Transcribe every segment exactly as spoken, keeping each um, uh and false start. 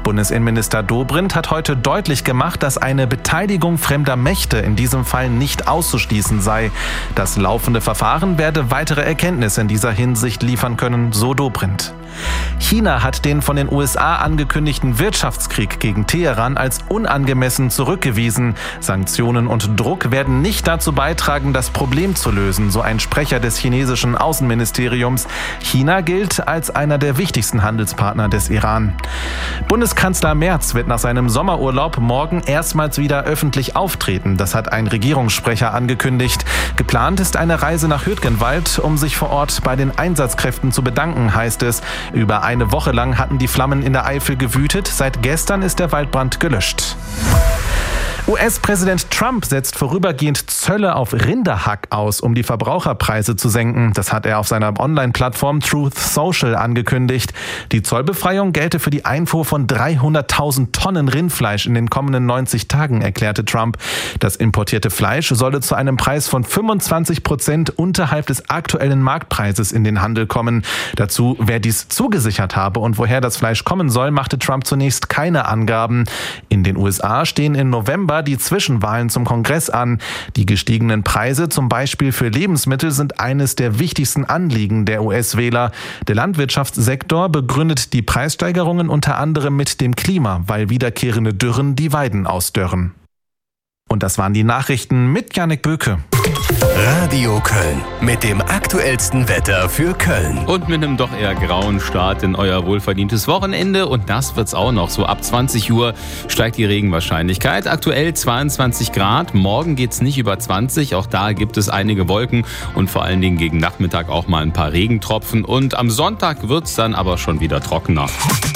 Bundesinnenminister Dobrindt hat heute deutlich gemacht, dass eine Beteiligung fremder Mächte in diesem Fall nicht auszuschließen sei. Das laufende Verfahren werde weitere Erkenntnisse in dieser Hinsicht liefern können, so Dobrindt. China hat den von den U S A angekündigten Wirtschaftskrieg gegen Teheran als unangemessen zurückgewiesen. Sanktionen und Druck werden nicht dazu beitragen, das Problem zu lösen, so ein Sprecher des chinesischen Außenministeriums. China gilt als einer der wichtigsten Handelspartner des Iran. Bundeskanzler Merz wird nach seinem Sommerurlaub morgen erstmals wieder öffentlich auftreten. Das hat ein Regierungssprecher angekündigt. Geplant ist eine Reise nach Hürtgenwald, um sich vor Ort bei den Einsatzkräften zu bedanken, heißt es. Über eine Woche lang hatten die Flammen in der Eifel gewütet. Seit gestern ist der Waldbrand gelöscht. U S-Präsident Trump setzt vorübergehend Zölle auf Rinderhack aus, um die Verbraucherpreise zu senken. Das hat er auf seiner Online-Plattform Truth Social angekündigt. Die Zollbefreiung gelte für die Einfuhr von dreihunderttausend Tonnen Rindfleisch in den kommenden neunzig Tagen, erklärte Trump. Das importierte Fleisch solle zu einem Preis von fünfundzwanzig Prozent unterhalb des aktuellen Marktpreises in den Handel kommen. Dazu, wer dies zugesichert habe und woher das Fleisch kommen soll, machte Trump zunächst keine Angaben. In den U S A stehen im November die Zwischenwahlen zum Kongress an. Die gestiegenen Preise, zum Beispiel für Lebensmittel, sind eines der wichtigsten Anliegen der U S-Wähler. Der Landwirtschaftssektor begründet die Preissteigerungen unter anderem mit dem Klima, weil wiederkehrende Dürren die Weiden ausdörren. Und das waren die Nachrichten mit Jannik Böke. Radio Köln mit dem aktuellsten Wetter für Köln. Und mit einem doch eher grauen Start in euer wohlverdientes Wochenende. Und das wird's auch noch. So ab zwanzig Uhr steigt die Regenwahrscheinlichkeit. Aktuell zweiundzwanzig Grad. Morgen geht's nicht über zwanzig. Auch da gibt es einige Wolken und vor allen Dingen gegen Nachmittag auch mal ein paar Regentropfen. Und am Sonntag wird's dann aber schon wieder trockener.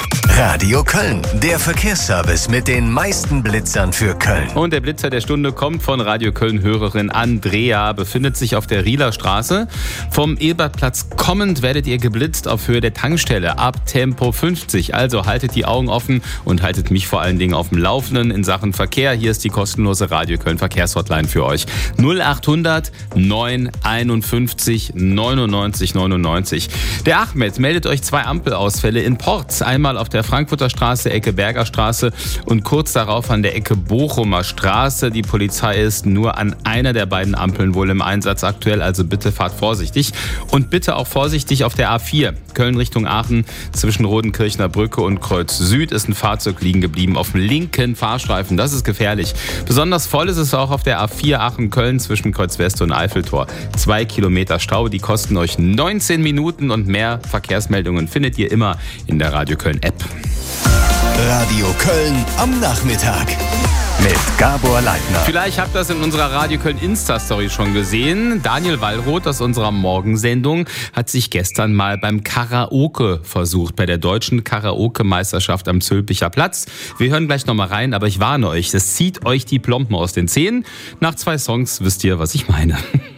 Radio Köln, der Verkehrsservice mit den meisten Blitzern für Köln. Und der Blitzer der Stunde kommt von Radio Köln-Hörerin Andrea, befindet sich auf der Rieler Straße. Vom Ebertplatz kommend werdet ihr geblitzt auf Höhe der Tankstelle ab Tempo fünfzig. Also haltet die Augen offen und haltet mich vor allen Dingen auf dem Laufenden in Sachen Verkehr. Hier ist die kostenlose Radio Köln Verkehrshotline für euch. null achthundert neun einundfünfzig neunundneunzig neunundneunzig. Der Ahmed meldet euch zwei Ampelausfälle in Porz. Einmal auf der Frankfurter Straße, Ecke Berger Straße und kurz darauf an der Ecke Bochumer Straße. Die Polizei ist nur an einer der beiden Ampeln wohl im Einsatz aktuell, also bitte fahrt vorsichtig. Und bitte auch vorsichtig auf der A vier. Köln Richtung Aachen zwischen Rodenkirchner Brücke und Kreuz Süd ist ein Fahrzeug liegen geblieben auf dem linken Fahrstreifen. Das ist gefährlich. Besonders voll ist es auch auf der A vier Aachen-Köln zwischen Kreuz West und Eiffeltor. Zwei Kilometer Stau, die kosten euch neunzehn Minuten und mehr Verkehrsmeldungen findet ihr immer in der Radio Köln App. Radio Köln am Nachmittag mit Gabor Leitner. Vielleicht habt ihr das in unserer Radio Köln Insta-Story schon gesehen. Daniel Wallroth aus unserer Morgensendung hat sich gestern mal beim Karaoke versucht, bei der deutschen Karaoke-Meisterschaft am Zülpicher Platz. Wir hören gleich nochmal rein, aber ich warne euch, das zieht euch die Plomben aus den Zähnen. Nach zwei Songs wisst ihr, was ich meine.